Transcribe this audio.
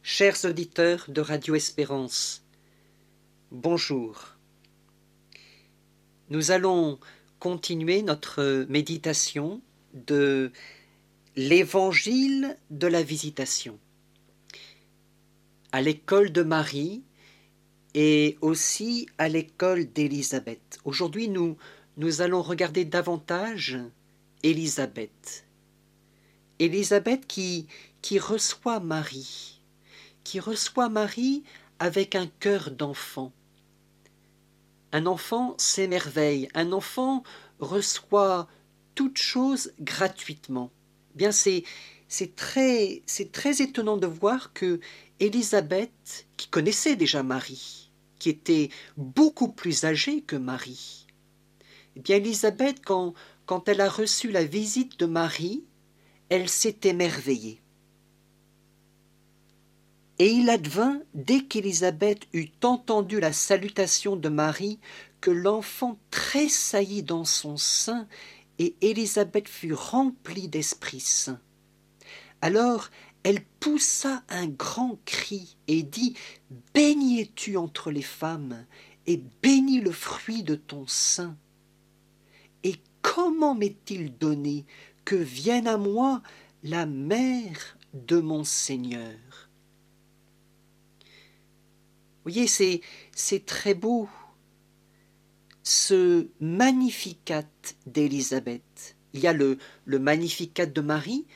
Chers auditeurs de Radio Espérance, bonjour. Nous allons continuer notre méditation de l'Évangile de la Visitation à l'école de Marie et aussi à l'école d'Élisabeth. Aujourd'hui, nous allons regarder davantage Élisabeth. Élisabeth qui reçoit Marie, avec un cœur d'enfant. Un enfant s'émerveille, un enfant reçoit toute chose gratuitement. Bien, c'est très étonnant de voir que Élisabeth, qui connaissait déjà Marie, qui était beaucoup plus âgée que Marie, eh bien Élisabeth, quand elle a reçu la visite de Marie, elle s'est émerveillée. Et il advint, dès qu'Élisabeth eut entendu la salutation de Marie, que l'enfant tressaillit dans son sein, et Élisabeth fut remplie d'Esprit Saint. Alors elle poussa un grand cri et dit : « Bénie es-tu entre les femmes, et béni le fruit de ton sein. Et comment m'est-il donné que vienne à moi la mère de mon Seigneur ?» Vous voyez, c'est très beau, ce Magnificat d'Élisabeth. Il y a le Magnificat de Marie,